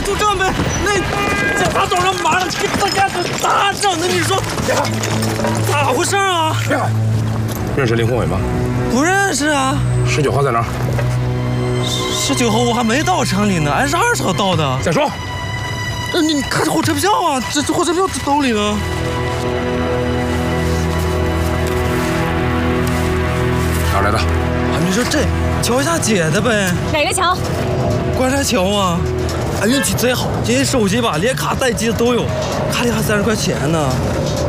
就这样呗。那检查早上马上给大家咋整的？你说咋回事啊？ 认识林宏伟吗？ 不认识啊。 19号在哪儿 ？19号我还没到城里呢，俺是20号到的。 再说。 你看这火车票啊，这火车票兜里呢。 哪来的？ 你说这桥下借的呗？ 哪个桥？ 观山桥啊！俺运气贼好，今天手机吧，连卡带机的都有，卡里还30块钱呢。